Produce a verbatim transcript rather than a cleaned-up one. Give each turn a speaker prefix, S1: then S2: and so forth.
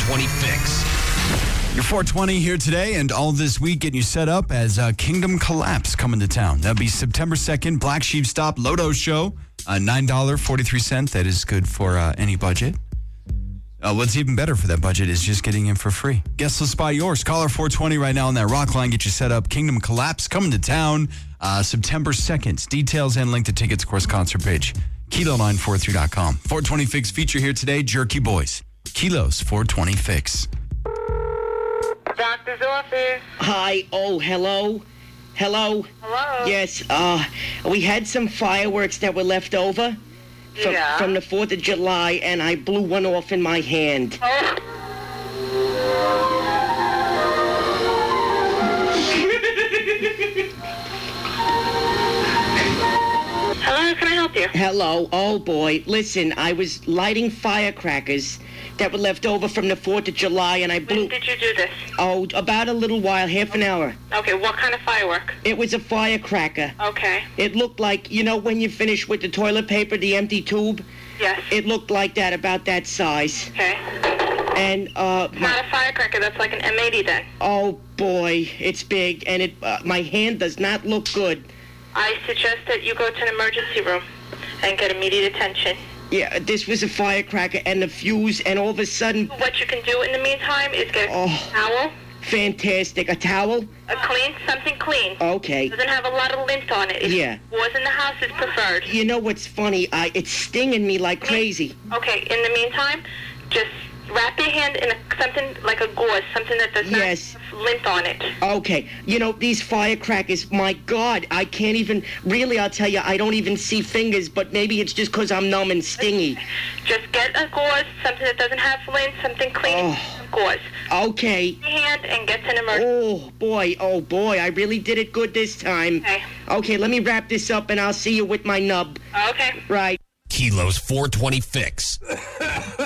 S1: twenty Fix.
S2: Your four twenty here today and all this week getting you set up as uh, Kingdom Collapse coming to town. That'll be September second, Black Sheep Stop, Lodo Show, uh, nine dollars and forty-three cents. That is good for uh, any budget. Uh, what's even better for that budget is just getting in for free. Guest list by yours. Caller four twenty right now on that rock line. Get you set up. Kingdom Collapse coming to town uh, September second. Details and link to tickets, of course, concert page. Kilo nine four three dot com. four twenty Fix feature here today. Jerky Boys. Kilo's four twenty Fix.
S3: Doctor's office.
S4: Hi. Oh, hello. Hello.
S3: Hello.
S4: Yes. Uh, we had some fireworks that were left over from,
S3: Yeah.
S4: from the fourth of July, and I blew one off in my hand.
S3: Oh. Hello, can I help you?
S4: Hello. Oh, boy. Listen, I was lighting firecrackers that were left over from the fourth of July, and I blew...
S3: When did you do this?
S4: Oh, about a little while, half an hour.
S3: Okay, what kind of firework?
S4: It was a firecracker.
S3: Okay,
S4: It looked like, you know, when you finish with the toilet paper, the empty tube?
S3: yes.
S4: It looked like that, about that size.
S3: Okay.
S4: And, uh...
S3: It's
S4: my-
S3: not a firecracker, that's like an M eighty then.
S4: Oh, boy, it's big, and it uh, my hand does not look good.
S3: I suggest that you go to an emergency room and get immediate attention.
S4: Yeah, this was a firecracker and the fuse, and all of a sudden,
S3: What you can do in the meantime is get a
S4: Oh.
S3: towel,
S4: fantastic. A towel?
S3: a clean, something clean.
S4: Okay.
S3: Doesn't have a lot of lint on it. If
S4: Yeah.
S3: was in the house is preferred.
S4: You know what's funny? I It's stinging me like crazy.
S3: Okay, in the meantime, just wrap your hand in a, something like a gauze, something that does
S4: Yes.
S3: not have lint on it.
S4: Okay. You know, these firecrackers, my God, I can't even... Really, I'll tell you, I don't even see fingers, but maybe it's just because I'm numb and stingy.
S3: Just get a gauze, something that doesn't have lint, something clean,
S4: Oh.
S3: gauze.
S4: Okay.
S3: Your hand and get to an emergency.
S4: Oh, boy, oh, boy, I really did it good this time.
S3: Okay.
S4: Okay, let me wrap this up, and I'll see you with my nub.
S3: Okay.
S4: Right.
S1: Kilo's four twenty Fix.